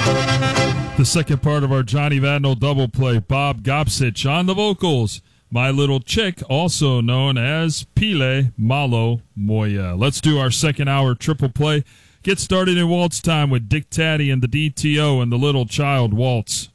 The second part of our Johnny Vadnal double play, Bob Gopsich on the vocals, My Little Chick, also known as Pile Malo Moya. Let's do our second hour triple play. Get started in waltz time with Dick Taddy and the DTO and the Little Child Waltz.